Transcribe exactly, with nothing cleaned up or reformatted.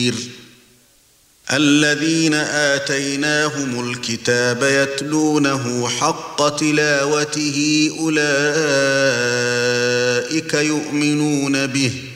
الذين آتيناهم الكتاب يتلونه حق تلاوته أولئك يؤمنون به